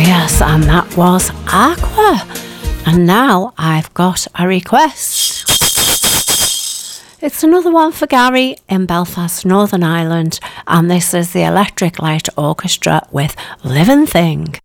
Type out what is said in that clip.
yes, and that was Aqua. And now I've got a request. It's another one for Gary in Belfast, Northern Ireland, and this is the Electric Light Orchestra with Living Thing.